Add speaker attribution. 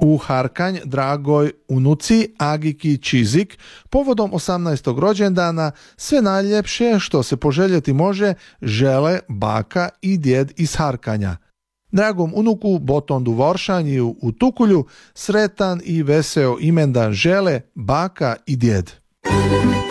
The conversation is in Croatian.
Speaker 1: U Harkanj dragoj unuci Agiki Čizik povodom 18. rođendana sve najljepše što se poželjeti može žele baka i djed iz Harkanja. Dragom unuku Botondu Voršanju u Tukulju sretan i veseo imendan žele baka i djed.